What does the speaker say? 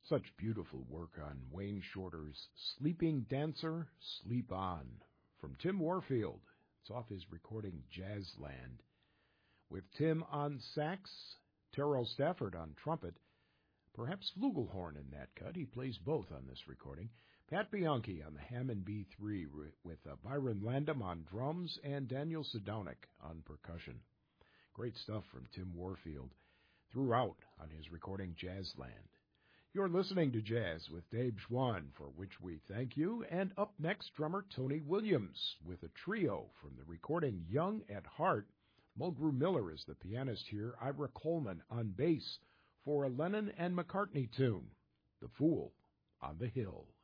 Such beautiful work on Wayne Shorter's Sleeping Dancer, Sleep On, from Tim Warfield. It's off his recording Jazzland. With Tim on sax, Terrell Stafford on trumpet, perhaps flugelhorn in that cut. He plays both on this recording. Pat Bianchi on the Hammond B3 with Byron Landam on drums and Daniel Sedownik on percussion. Great stuff from Tim Warfield throughout on his recording Jazzland. You're listening to Jazz with Dave Schwann, for which we thank you. And up next, drummer Tony Williams with a trio from the recording Young at Heart. Mulgrew Miller is the pianist here, Ira Coleman on bass for a Lennon and McCartney tune, The Fool on the Hill.